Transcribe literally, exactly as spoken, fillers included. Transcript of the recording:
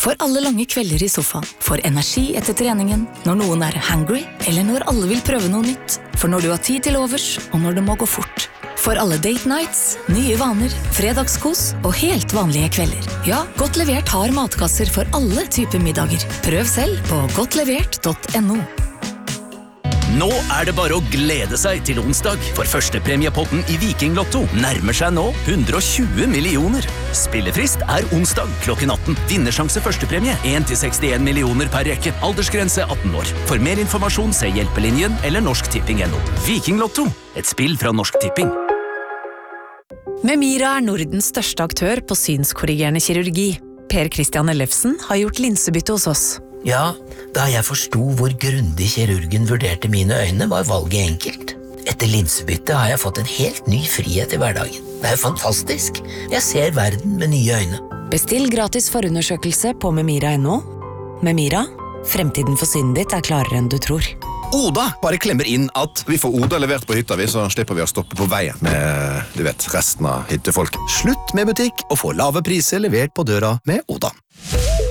For alle lange kvelder i sofaen. For energi etter treningen, når noen er hangry, eller når alle vil prøve noe nytt. For når du har tid til overs, og når det må gå fort. For alle date nights, nye vaner, fredagskos og helt vanlige kvelder. Ja, Godt Levert har matkasser for alle typer middager. Prøv selv på godtlevert punktum no. Nå er det bare å glede seg til onsdag, for førstepremiepotten i Viking Lotto nærmer seg nå hundre og tjue millioner. Spillefrist er onsdag klokken atten. Vinnersjanse førstepremie en til sekstien millioner per rekke. Aldersgrense atten år. For mer informasjon se Hjelpelinjen eller Norsk Tipping punktum no. Viking Lotto, et spill fra Norsk Tipping. Memira er Nordens største aktør på synskorrigerende kirurgi. Per Christian Ellefsen har gjort linsebytte hos oss. Ja, da jeg forstod hvor grundig kirurgen vurderte mine øyne, var valget enkelt. Etter linsebytte har jeg fått en helt ny frihet i hverdagen. Det er fantastisk. Jeg ser verden med nye øyne. Bestill gratis forundersøkelse på memira punktum no. Memira, fremtiden for synet ditt er klarere enn du tror. Oda bare klemmer inn at vi får Oda levert på hytta, vi, så slipper vi å stoppe på veien med, du vet, resten av hyttefolk. Slutt med butikk og få lave priser levert på døra med Oda.